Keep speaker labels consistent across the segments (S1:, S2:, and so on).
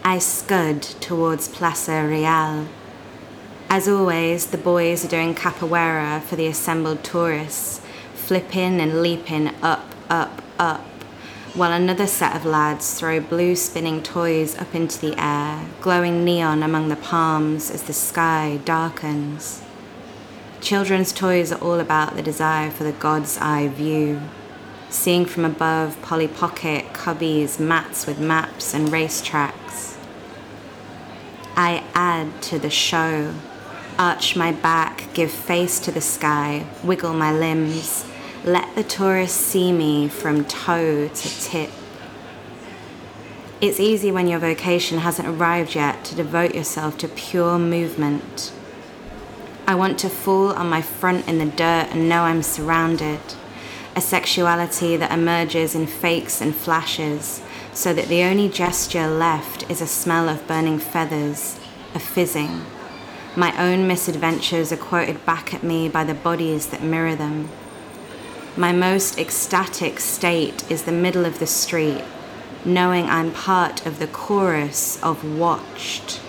S1: I scud towards Plaza Real. As always, the boys are doing capoeira for the assembled tourists, flipping and leaping up, while another set of lads throw blue spinning toys up into the air, glowing neon among the palms as the sky darkens. Children's toys are all about the desire for the God's eye view, seeing from above Polly Pocket, cubbies, mats with maps and racetracks. I add to the show, arch my back, give face to the sky, wiggle my limbs, let the tourists see me from toe to tip. It's easy when your vocation hasn't arrived yet to devote yourself to pure movement. I want to fall on my front in the dirt and know I'm surrounded. A sexuality that emerges in fakes and flashes, so that the only gesture left is a smell of burning feathers, a fizzing. My own misadventures are quoted back at me by the bodies that mirror them. My most ecstatic state is the middle of the street, knowing I'm part of the chorus of watched.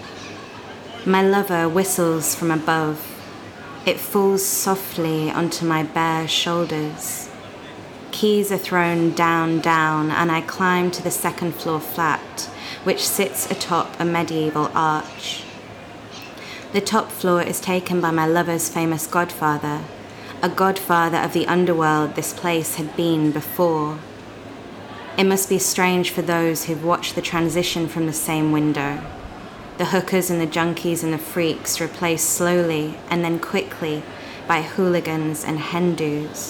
S1: My lover whistles from above. It falls softly onto my bare shoulders. Keys are thrown down, and I climb to the second floor flat, which sits atop a medieval arch. The top floor is taken by my lover's famous godfather, a godfather of the underworld this place had been before. It must be strange for those who've watched the transition from the same window. The hookers and the junkies and the freaks replaced slowly and then quickly by hooligans and Hindus.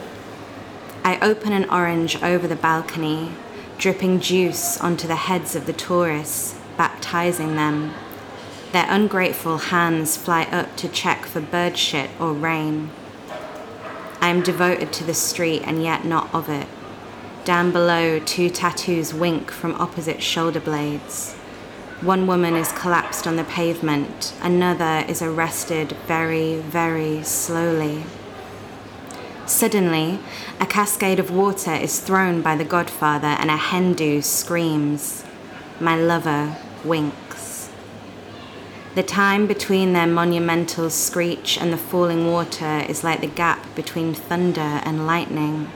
S1: I open an orange over the balcony, dripping juice onto the heads of the tourists, baptizing them. Their ungrateful hands fly up to check for bird shit or rain. I am devoted to the street and yet not of it. Down below, 2 tattoos wink from opposite shoulder blades. One woman is collapsed on the pavement, another is arrested very, very slowly. Suddenly, a cascade of water is thrown by the godfather and a Hindu screams. My lover winks. The time between their monumental screech and the falling water is like the gap between thunder and lightning.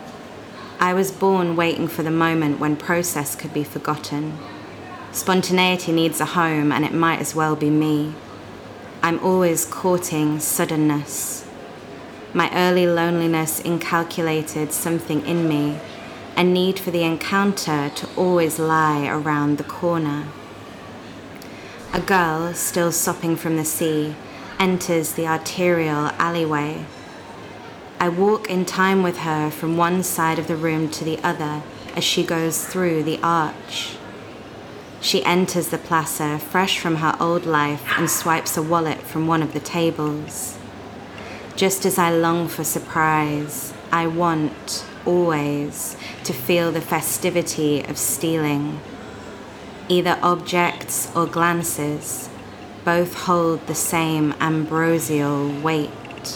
S1: I was born waiting for the moment when process could be forgotten. Spontaneity needs a home, and it might as well be me. I'm always courting suddenness. My early loneliness inculcated something in me, a need for the encounter to always lie around the corner. A girl, still sopping from the sea, enters the arterial alleyway. I walk in time with her from one side of the room to the other as she goes through the arch. She enters the plaza fresh from her old life and swipes a wallet from one of the tables. Just as I long for surprise, I want, always, to feel the festivity of stealing. Either objects or glances, both hold the same ambrosial weight.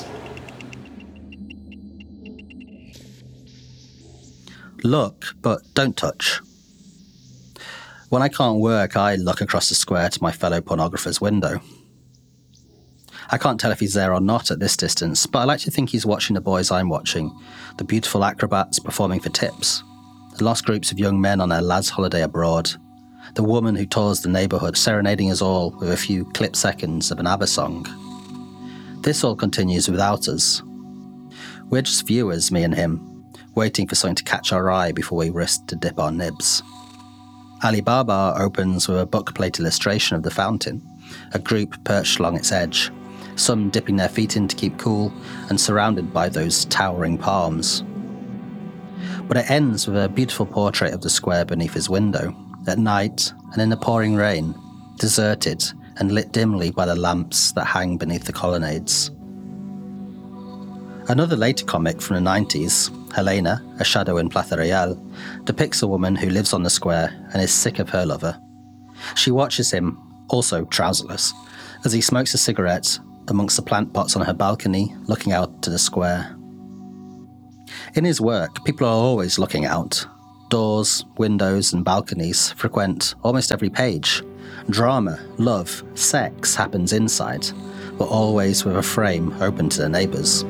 S2: Look, but don't touch. When I can't work, I look across the square to my fellow pornographer's window. I can't tell if he's there or not at this distance, but I like to think he's watching the boys I'm watching, the beautiful acrobats performing for tips, the lost groups of young men on their lads' holiday abroad, the woman who tours the neighbourhood serenading us all with a few clip seconds of an ABBA song. This all continues without us. We're just viewers, me and him, waiting for something to catch our eye before we risk to dip our nibs. Alibaba opens with a book-plate illustration of the fountain, a group perched along its edge, some dipping their feet in to keep cool and surrounded by those towering palms. But it ends with a beautiful portrait of the square beneath his window, at night and in the pouring rain, deserted and lit dimly by the lamps that hang beneath the colonnades. Another later comic from the 90s, Helena, A Shadow in Plaza Real, depicts a woman who lives on the square and is sick of her lover. She watches him, also trouserless, as he smokes a cigarette amongst the plant pots on her balcony, looking out to the square. In his work, people are always looking out. Doors, windows, and balconies frequent almost every page. Drama, love, sex happens inside, but always with a frame open to the neighbours.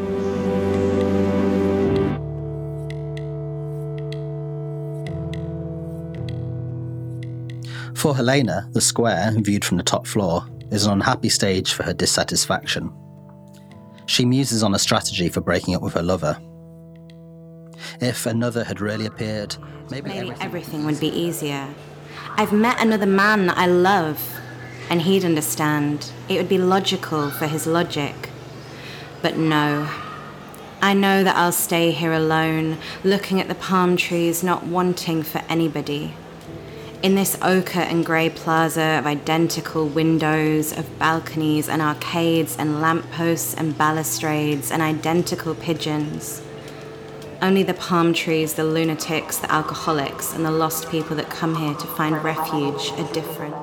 S2: For Helena, the square, viewed from the top floor, is an unhappy stage for her dissatisfaction. She muses on a strategy for breaking up with her lover. If another had really appeared, maybe
S1: everything would be easier. I've met another man that I love, and he'd understand. It would be logical for his logic. But no. I know that I'll stay here alone, looking at the palm trees, not wanting for anybody. In this ochre and grey plaza of identical windows, of balconies and arcades and lampposts and balustrades and identical pigeons. Only the palm trees, the lunatics, the alcoholics, and the lost people that come here to find refuge are different.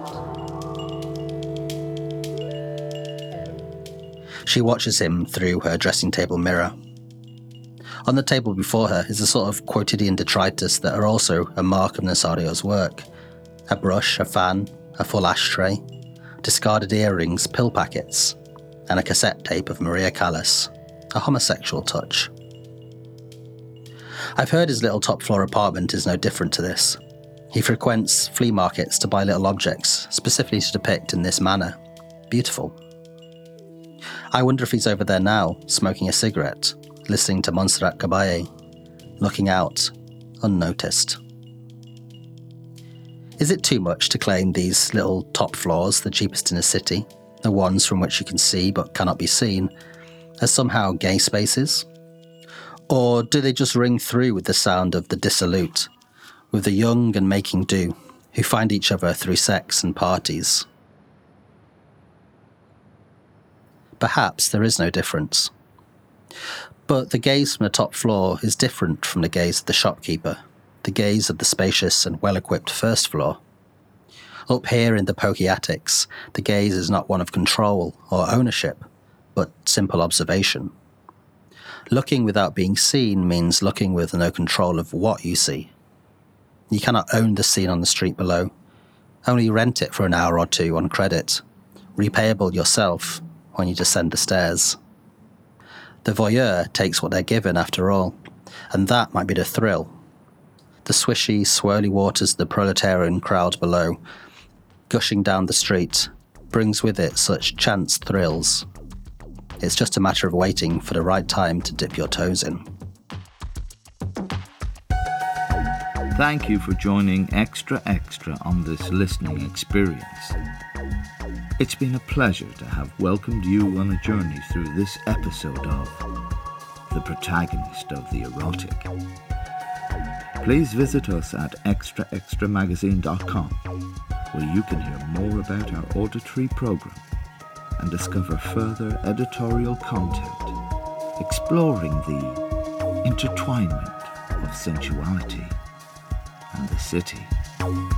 S2: She watches him through her dressing table mirror. On the table before her is a sort of quotidian detritus that are also a mark of Nasario's work. A brush, a fan, a full ashtray, discarded earrings, pill packets, and a cassette tape of Maria Callas, a homosexual touch. I've heard his little top-floor apartment is no different to this. He frequents flea markets to buy little objects, specifically to depict in this manner. Beautiful. I wonder if he's over there now, smoking a cigarette, listening to Montserrat Caballé, looking out, unnoticed. Is it too much to claim these little top floors, the cheapest in a city, the ones from which you can see but cannot be seen, as somehow gay spaces? Or do they just ring through with the sound of the dissolute, with the young and making do, who find each other through sex and parties? Perhaps there is no difference. But the gaze from the top floor is different from the gaze of the shopkeeper, the gaze of the spacious and well-equipped first floor. Up here in the pokey attics, the gaze is not one of control or ownership, but simple observation. Looking without being seen means looking with no control of what you see. You cannot own the scene on the street below, only rent it for an hour or two on credit, repayable yourself when you descend the stairs. The voyeur takes what they're given after all, and that might be the thrill. The swishy, swirly waters of the proletarian crowd below, gushing down the street, brings with it such chance thrills. It's just a matter of waiting for the right time to dip your toes in.
S3: Thank you for joining Extra Extra on this listening experience. It's been a pleasure to have welcomed you on a journey through this episode of The Protagonist of the Erotic. Please visit us at extraextramagazine.com, where you can hear more about our auditory program and discover further editorial content exploring the intertwinement of sensuality and the city.